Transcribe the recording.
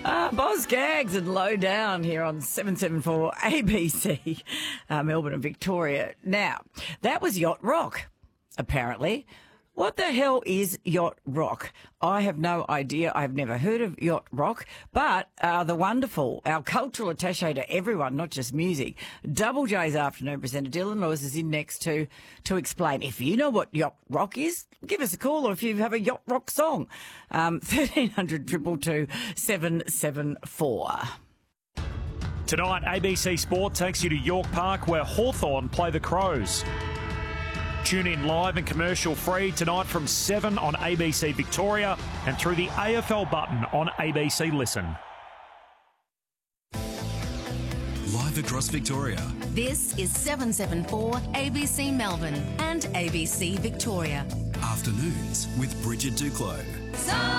Boz Gags and Low Down here on 774 ABC, Melbourne and Victoria. Now, that was Yacht Rock, apparently. What the hell is Yacht Rock? I have no idea. I've never heard of Yacht Rock, but the wonderful, our cultural attaché to everyone, not just music, Double J's afternoon presenter Dylan Lewis is in next to explain. If you know what Yacht Rock is, give us a call, or if you have a Yacht Rock song, 1300 222 774. Tonight, ABC Sport takes you to York Park where Hawthorn play the Crows. Tune in live and commercial-free tonight from 7 on ABC Victoria and through the AFL button on ABC Listen. Live across Victoria. This is 774 ABC Melbourne and ABC Victoria. Afternoons with Bridget Duclos.